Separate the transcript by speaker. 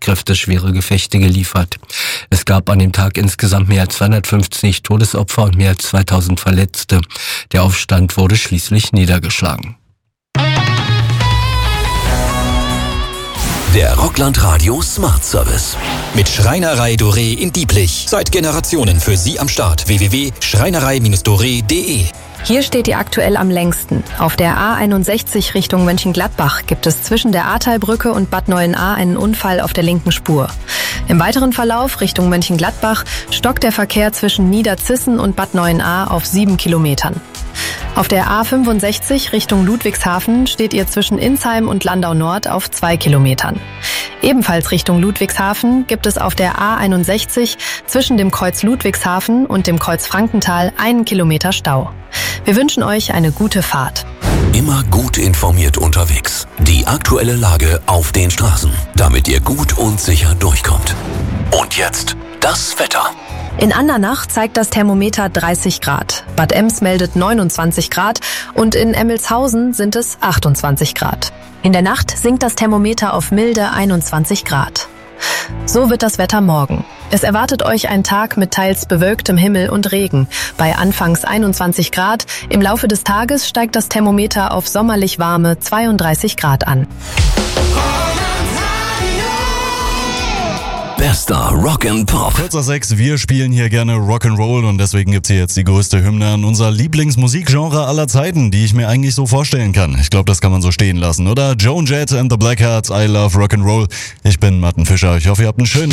Speaker 1: Streitkräfte schwere Gefechte geliefert. Es gab an dem Tag insgesamt mehr als 250 Todesopfer und mehr als 2000 Verletzte. Der Aufstand wurde schließlich niedergeschlagen.
Speaker 2: Der Rockland Radio Smart Service. Mit Schreinerei Doré in Dieblich. Seit Generationen für Sie am Start. www.schreinerei-doré.de.
Speaker 3: Hier steht ihr aktuell am längsten. Auf der A61 Richtung Mönchengladbach gibt es zwischen der Ahrtalbrücke und Bad Neuenahr einen Unfall auf der linken Spur. Im weiteren Verlauf Richtung Mönchengladbach stockt der Verkehr zwischen Niederzissen und Bad Neuenahr auf 7 Kilometern. Auf der A65 Richtung Ludwigshafen steht ihr zwischen Insheim und Landau Nord auf 2 Kilometern. Ebenfalls Richtung Ludwigshafen gibt es auf der A61 zwischen dem Kreuz Ludwigshafen und dem Kreuz Frankenthal 1 Kilometer Stau. Wir wünschen euch eine gute Fahrt.
Speaker 2: Immer gut informiert unterwegs. Die aktuelle Lage auf den Straßen, damit ihr gut und sicher durchkommt. Und jetzt das Wetter.
Speaker 3: In Andernach zeigt das Thermometer 30 Grad. Bad Ems meldet 29 Grad und in Emmelshausen sind es 28 Grad. In der Nacht sinkt das Thermometer auf milde 21 Grad. So wird das Wetter morgen. Es erwartet euch ein Tag mit teils bewölktem Himmel und Regen. Bei anfangs 21 Grad, im Laufe des Tages steigt das Thermometer auf sommerlich warme 32 Grad an.
Speaker 2: Bester Rock and Pop.
Speaker 4: 5:06, wir spielen hier gerne Rock'n'Roll und deswegen gibt's hier jetzt die größte Hymne an unser Lieblingsmusikgenre aller Zeiten, die ich mir eigentlich so vorstellen kann. Ich glaube, das kann man so stehen lassen, oder? Joan Jett and the Blackhearts, I love Rock'n'Roll. Ich bin Martin Fischer, ich hoffe, ihr habt einen schönen